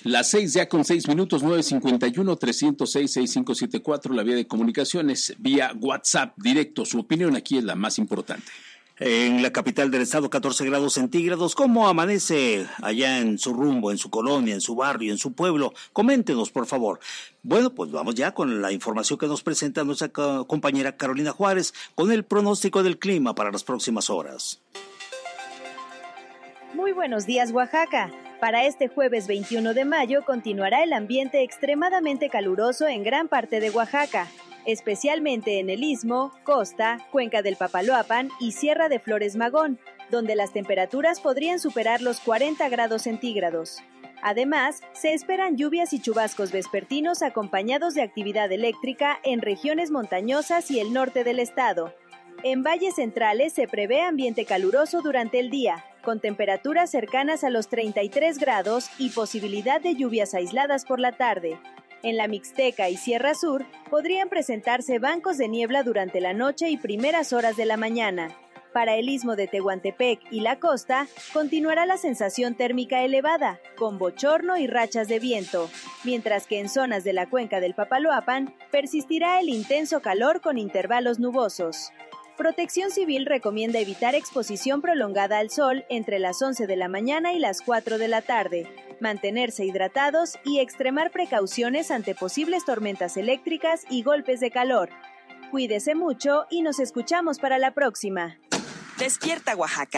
Las 6 ya con 6 minutos, 951-306-6574, la vía de comunicaciones, vía WhatsApp directo. Su opinión aquí es la más importante. En la capital del estado, 14 grados centígrados. ¿Cómo amanece allá en su rumbo, en su colonia, en su barrio, en su pueblo? Coméntenos, por favor. Bueno, pues vamos ya con la información que nos presenta nuestra compañera Carolina Juárez con el pronóstico del clima para las próximas horas. Muy buenos días, Oaxaca. Para este jueves 21 de mayo continuará el ambiente extremadamente caluroso en gran parte de Oaxaca, especialmente en el Istmo, Costa, Cuenca del Papaloapan y Sierra de Flores Magón, donde las temperaturas podrían superar los 40 grados centígrados. Además, se esperan lluvias y chubascos vespertinos acompañados de actividad eléctrica en regiones montañosas y el norte del estado. En valles centrales se prevé ambiente caluroso durante el día, con temperaturas cercanas a los 33 grados y posibilidad de lluvias aisladas por la tarde. En la Mixteca y Sierra Sur podrían presentarse bancos de niebla durante la noche y primeras horas de la mañana. Para el Istmo de Tehuantepec y la costa, continuará la sensación térmica elevada, con bochorno y rachas de viento, mientras que en zonas de la Cuenca del Papaloapan persistirá el intenso calor con intervalos nubosos. Protección Civil recomienda evitar exposición prolongada al sol entre las 11 de la mañana y las 4 de la tarde, mantenerse hidratados y extremar precauciones ante posibles tormentas eléctricas y golpes de calor. Cuídese mucho y nos escuchamos para la próxima. Despierta, Oaxaca.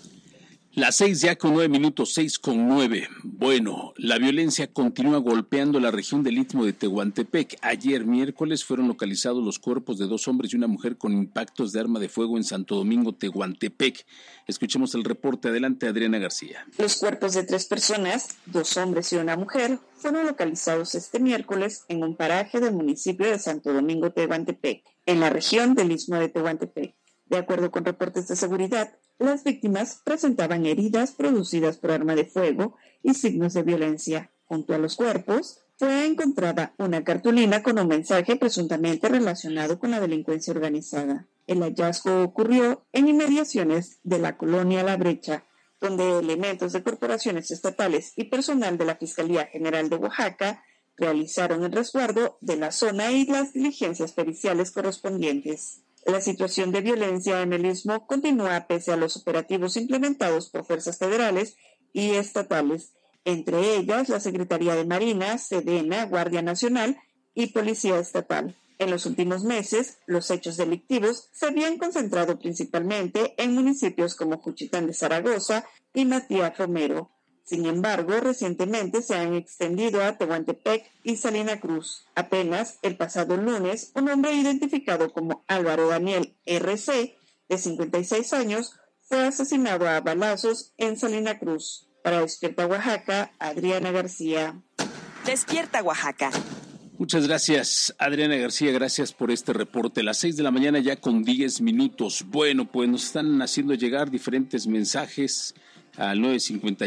Las 6 ya con 9 minutos, 6 con 9. Bueno, la violencia continúa golpeando la región del Istmo de Tehuantepec. Ayer miércoles fueron localizados los cuerpos de 2 hombres y una mujer con impactos de arma de fuego en Santo Domingo, Tehuantepec. Escuchemos el reporte. Adelante, Adriana García. Los cuerpos de 3 personas, 2 hombres y una mujer, fueron localizados este miércoles en un paraje del municipio de Santo Domingo, Tehuantepec, en la región del Istmo de Tehuantepec. De acuerdo con reportes de seguridad, las víctimas presentaban heridas producidas por arma de fuego y signos de violencia. Junto a los cuerpos fue encontrada una cartulina con un mensaje presuntamente relacionado con la delincuencia organizada. El hallazgo ocurrió en inmediaciones de la colonia La Brecha, donde elementos de corporaciones estatales y personal de la Fiscalía General de Oaxaca realizaron el resguardo de la zona y las diligencias periciales correspondientes. La situación de violencia en el Istmo continúa pese a los operativos implementados por fuerzas federales y estatales, entre ellas la Secretaría de Marina, Sedena, Guardia Nacional y Policía Estatal. En los últimos meses, los hechos delictivos se habían concentrado principalmente en municipios como Juchitán de Zaragoza y Matías Romero. Sin embargo, recientemente se han extendido a Tehuantepec y Salina Cruz. Apenas el pasado lunes, un hombre identificado como Álvaro Daniel R.C., de 56 años, fue asesinado a balazos en Salina Cruz. Para Despierta Oaxaca, Adriana García. Despierta, Oaxaca. Muchas gracias, Adriana García, gracias por este reporte. Las 6 de la mañana ya con 10 minutos. Bueno, pues nos están haciendo llegar diferentes mensajes al 951.